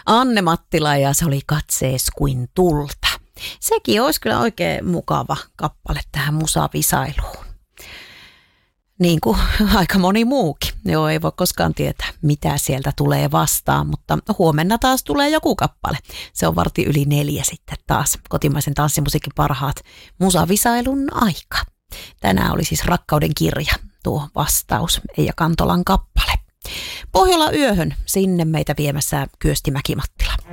Anne Mattila ja se oli Katsees kuin tulta. Sekin olisi kyllä oikein mukava kappale tähän musavisailuun. Niin kuin aika moni muukin. Joo, ei voi koskaan tietää, mitä sieltä tulee vastaan, mutta huomenna taas tulee joku kappale. Se on 3:45 sitten taas kotimaisen tanssimusiikin parhaat musavisailun aika. Tänään oli siis Rakkauden kirja, tuo vastaus, Eija Kantolan kappale. Pohjola yöhön, sinne meitä viemässä Kyösti Mäki-Mattila.